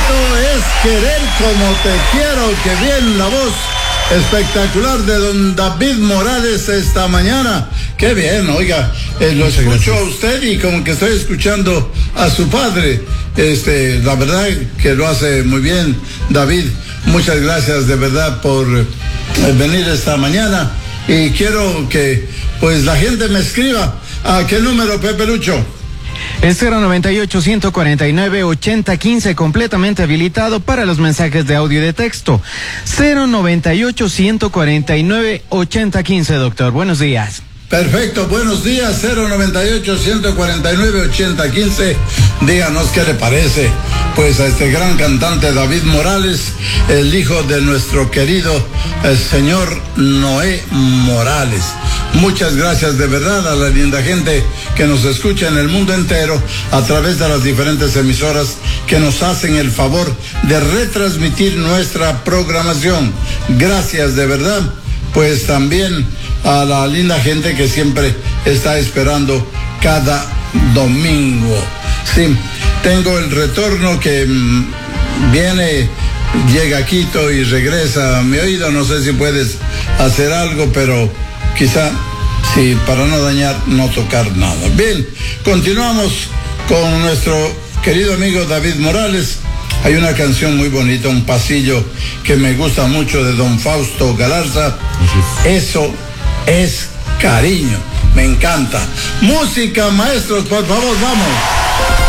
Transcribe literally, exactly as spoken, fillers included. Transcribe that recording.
es querer como te quiero. Que bien la voz espectacular de don David Morales esta mañana. Qué bien, oiga, eh, lo escucho a usted y como que estoy escuchando a su padre. Este, la verdad que lo hace muy bien, David. Muchas gracias de verdad por eh, venir esta mañana y quiero que pues la gente me escriba. ¿A qué número, Pepe Lucho? El cero noventa y ocho, ciento cuarenta y nueve, ochenta quince completamente habilitado para los mensajes de audio y de texto. cero noventa y ocho, ciento cuarenta y nueve, ochenta quince, doctor. Buenos días. Perfecto, buenos días, cero noventa y ocho, ciento cuarenta y nueve, ochenta quince. Díganos qué le parece, pues, a este gran cantante David Morales, el hijo de nuestro querido el señor Noé Morales. Muchas gracias de verdad a la linda gente que nos escucha en el mundo entero a través de las diferentes emisoras que nos hacen el favor de retransmitir nuestra programación. Gracias de verdad. Pues también a la linda gente que siempre está esperando cada domingo. Sí, tengo el retorno que mmm, viene, llega a Quito y regresa a mi oído. No sé si puedes hacer algo, pero quizá, sí, para no dañar, no tocar nada. Bien, continuamos con nuestro querido amigo David Morales. Hay una canción muy bonita, un pasillo que me gusta mucho de don Fausto Galarza. Eso es cariño. Me encanta. Música, maestros, por favor, vamos.